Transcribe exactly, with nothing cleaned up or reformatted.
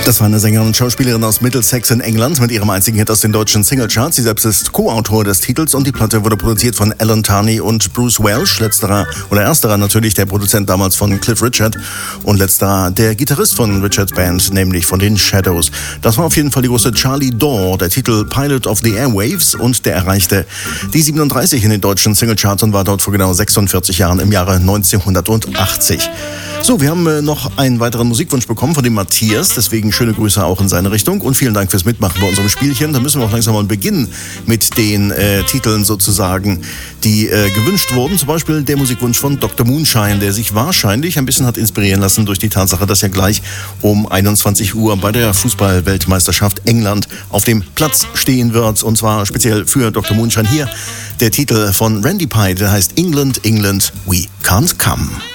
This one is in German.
Das war eine Sängerin und Schauspielerin aus Middlesex in England mit ihrem einzigen Hit aus den deutschen Singlecharts. Sie selbst ist Co-Autor des Titels und die Platte wurde produziert von Alan Tarney und Bruce Welch. Letzterer oder ersterer natürlich der Produzent damals von Cliff Richard und letzterer der Gitarrist von Richards Band, nämlich von den Shadows. Das war auf jeden Fall die große Charlie Dore, der Titel Pilot of the Airwaves, und der erreichte die siebenunddreißig in den deutschen Singlecharts und war dort vor genau sechsundvierzig Jahren im Jahre neunzehnhundertachtzig. So, wir haben äh, noch einen weiteren Musikwunsch bekommen von dem Matthias, deswegen schöne Grüße auch in seine Richtung und vielen Dank fürs Mitmachen bei unserem Spielchen. Da müssen wir auch langsam mal beginnen mit den äh, Titeln sozusagen, die äh, gewünscht wurden. Zum Beispiel der Musikwunsch von Doktor Moonshine, der sich wahrscheinlich ein bisschen hat inspirieren lassen durch die Tatsache, dass er gleich um einundzwanzig Uhr bei der Fußball-Weltmeisterschaft England auf dem Platz stehen wird, und zwar speziell für Doktor Moonshine hier der Titel von Randy Pye, der heißt England, England, We Can't Come.